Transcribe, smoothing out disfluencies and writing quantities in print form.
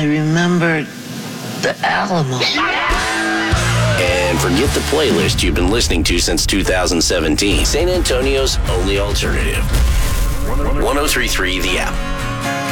I remembered the Alamo. And forget the playlist you've been listening to since 2017. San Antonio's only alternative. 103.3 The App.